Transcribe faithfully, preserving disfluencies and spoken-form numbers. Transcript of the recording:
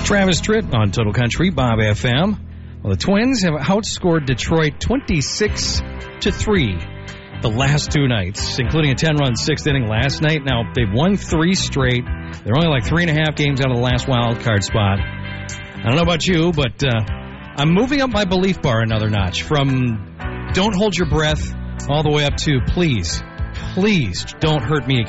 Travis Tritt on Total Country, Bob F M. Well, the Twins have outscored Detroit twenty-six to three the last two nights, including a ten-run sixth inning last night. Now, they've won three straight. They're only like three and a half games out of the last wild card spot. I don't know about you, but uh, I'm moving up my belief bar another notch from don't hold your breath all the way up to please, please don't hurt me again.